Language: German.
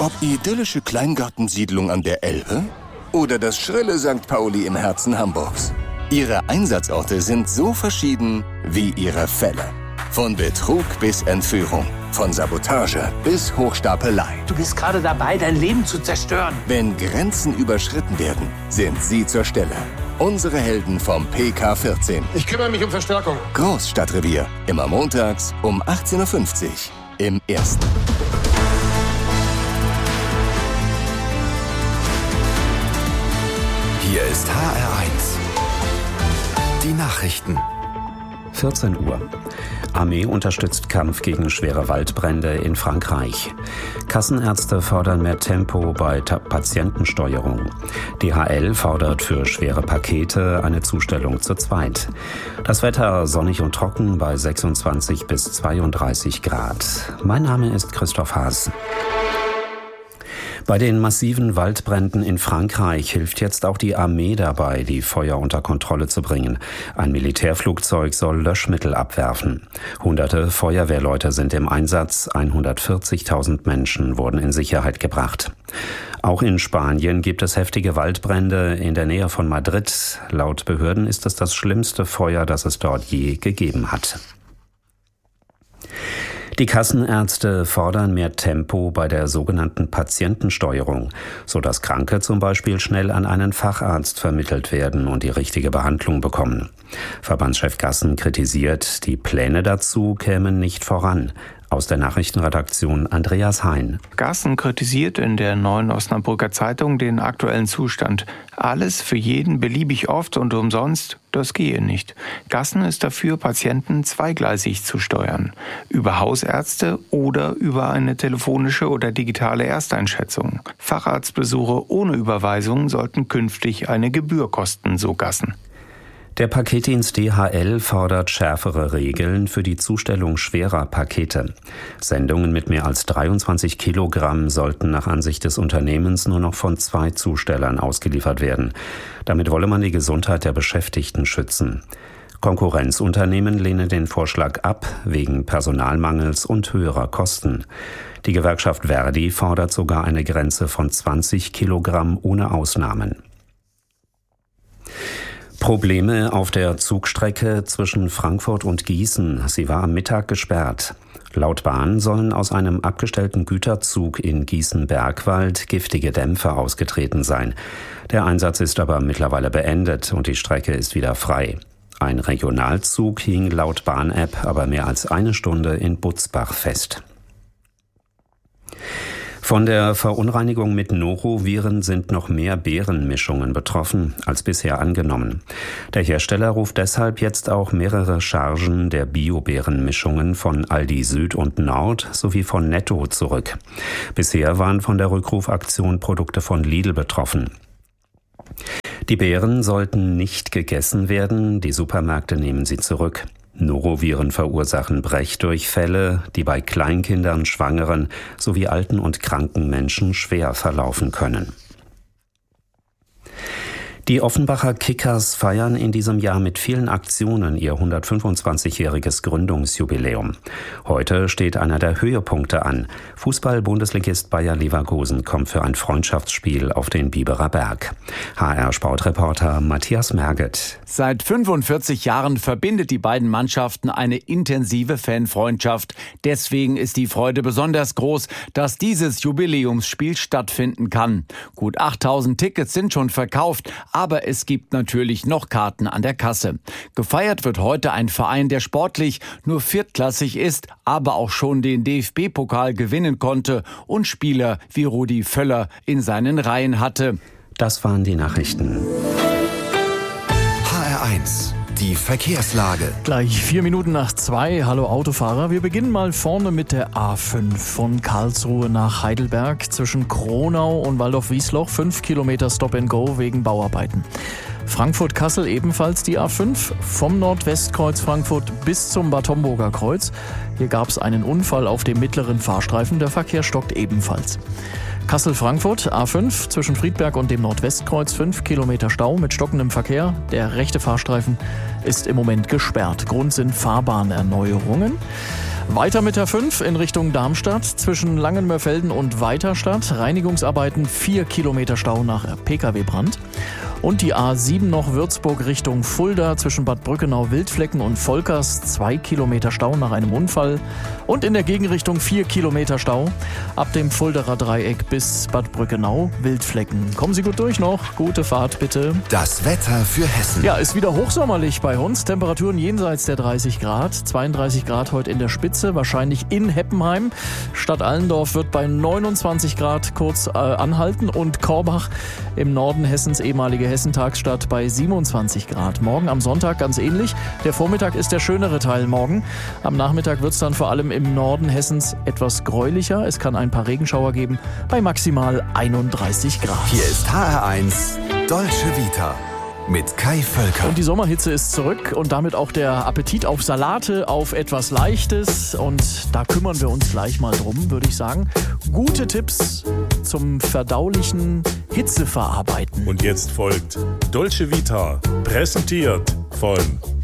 Ob idyllische Kleingartensiedlung an der Elbe oder das schrille St. Pauli im Herzen Hamburgs. Ihre Einsatzorte sind so verschieden wie ihre Fälle. Von Betrug bis Entführung, von Sabotage bis Hochstapelei. Du bist gerade dabei, dein Leben zu zerstören. Wenn Grenzen überschritten werden, sind sie zur Stelle. Unsere Helden vom PK14. Ich kümmere mich um Verstärkung. Großstadtrevier. Immer montags um 18.50 Uhr im Ersten. Hier ist HR1. Die Nachrichten. 14 Uhr. Armee unterstützt Kampf gegen schwere Waldbrände in Frankreich. Kassenärzte fordern mehr Tempo bei Patientensteuerung. DHL fordert für schwere Pakete eine Zustellung zu zweit. Das Wetter sonnig und trocken bei 26 bis 32 Grad. Mein Name ist Christoph Haas. Bei den massiven Waldbränden in Frankreich hilft jetzt auch die Armee dabei, die Feuer unter Kontrolle zu bringen. Ein Militärflugzeug soll Löschmittel abwerfen. Hunderte Feuerwehrleute sind im Einsatz, 140.000 Menschen wurden in Sicherheit gebracht. Auch in Spanien gibt es heftige Waldbrände in der Nähe von Madrid. Laut Behörden ist es das schlimmste Feuer, das es dort je gegeben hat. Die Kassenärzte fordern mehr Tempo bei der sogenannten Patientensteuerung, sodass Kranke zum Beispiel schnell an einen Facharzt vermittelt werden und die richtige Behandlung bekommen. Verbandschef Gassen kritisiert, die Pläne dazu kämen nicht voran. Aus der Nachrichtenredaktion Andreas Hein. Gassen kritisiert in der Neuen Osnabrücker Zeitung den aktuellen Zustand. Alles für jeden beliebig oft und umsonst, das gehe nicht. Gassen ist dafür, Patienten zweigleisig zu steuern. Über Hausärzte oder über eine telefonische oder digitale Ersteinschätzung. Facharztbesuche ohne Überweisung sollten künftig eine Gebühr kosten, so Gassen. Der Paketdienst DHL fordert schärfere Regeln für die Zustellung schwerer Pakete. Sendungen mit mehr als 23 Kilogramm sollten nach Ansicht des Unternehmens nur noch von 2 Zustellern ausgeliefert werden. Damit wolle man die Gesundheit der Beschäftigten schützen. Konkurrenzunternehmen lehnen den Vorschlag ab, wegen Personalmangels und höherer Kosten. Die Gewerkschaft Verdi fordert sogar eine Grenze von 20 Kilogramm ohne Ausnahmen. Probleme auf der Zugstrecke zwischen Frankfurt und Gießen. Sie war am Mittag gesperrt. Laut Bahn sollen aus einem abgestellten Güterzug in Gießen-Bergwald giftige Dämpfe ausgetreten sein. Der Einsatz ist aber mittlerweile beendet und die Strecke ist wieder frei. Ein Regionalzug hing laut Bahn-App aber mehr als eine Stunde in Butzbach fest. Von der Verunreinigung mit Noroviren sind noch mehr Beerenmischungen betroffen als bisher angenommen. Der Hersteller ruft deshalb jetzt auch mehrere Chargen der Bio-Beerenmischungen von Aldi Süd und Nord sowie von Netto zurück. Bisher waren von der Rückrufaktion Produkte von Lidl betroffen. Die Beeren sollten nicht gegessen werden, die Supermärkte nehmen sie zurück. Noroviren verursachen Brechdurchfälle, die bei Kleinkindern, Schwangeren sowie alten und kranken Menschen schwer verlaufen können. Die Offenbacher Kickers feiern in diesem Jahr mit vielen Aktionen ihr 125-jähriges Gründungsjubiläum. Heute steht einer der Höhepunkte an. Fußball-Bundesligist Bayer Leverkusen kommt für ein Freundschaftsspiel auf den Biberer Berg. HR-Sportreporter Matthias Merget. Seit 45 Jahren verbindet die beiden Mannschaften eine intensive Fanfreundschaft. Deswegen ist die Freude besonders groß, dass dieses Jubiläumsspiel stattfinden kann. Gut 8000 Tickets sind schon verkauft, aber es gibt natürlich noch Karten an der Kasse. Gefeiert wird heute ein Verein, der sportlich nur viertklassig ist, aber auch schon den DFB-Pokal gewinnen konnte und Spieler wie Rudi Völler in seinen Reihen hatte. Das waren die Nachrichten. HR1, die Verkehrslage. Gleich 4 Minuten nach 2. Hallo Autofahrer. Wir beginnen mal vorne mit der A5 von Karlsruhe nach Heidelberg zwischen Kronau und Waldorf-Wiesloch. 5 Kilometer Stop and Go wegen Bauarbeiten. Frankfurt-Kassel ebenfalls die A5 vom Nordwestkreuz Frankfurt bis zum Bad Homburger Kreuz. Hier gab es einen Unfall auf dem mittleren Fahrstreifen. Der Verkehr stockt ebenfalls. Kassel-Frankfurt, A5 zwischen Friedberg und dem Nordwestkreuz, 5 Kilometer Stau mit stockendem Verkehr. Der rechte Fahrstreifen ist im Moment gesperrt. Grund sind Fahrbahnerneuerungen. Weiter mit der 5 in Richtung Darmstadt zwischen Langenmörfelden und Weiterstadt. Reinigungsarbeiten, 4 Kilometer Stau nach Pkw-Brand. Und die A7 noch Würzburg Richtung Fulda zwischen Bad Brückenau-Wildflecken und Volkers, 2 Kilometer Stau nach einem Unfall. Und in der Gegenrichtung 4 Kilometer Stau ab dem Fulderer Dreieck bis Bad Brückenau-Wildflecken. Kommen Sie gut durch noch. Gute Fahrt bitte. Das Wetter für Hessen. Ja, ist wieder hochsommerlich bei uns. Temperaturen jenseits der 30 Grad. 32 Grad heute in der Spitze, wahrscheinlich in Heppenheim. Stadt Allendorf wird bei 29 Grad kurz anhalten. Und Korbach im Norden Hessens, ehemalige Hessentagsstadt, bei 27 Grad. Morgen am Sonntag ganz ähnlich. Der Vormittag ist der schönere Teil morgen. Am Nachmittag wird es dann vor allem im Norden Hessens etwas gräulicher. Es kann ein paar Regenschauer geben bei maximal 31 Grad. Hier ist HR1 Dolce Vita mit Kai Völker. Und die Sommerhitze ist zurück und damit auch der Appetit auf Salate, auf etwas Leichtes. Und da kümmern wir uns gleich mal drum, würde ich sagen. Gute Tipps zum verdaulichen Hitzeverarbeiten. Und jetzt folgt Dolce Vita, präsentiert von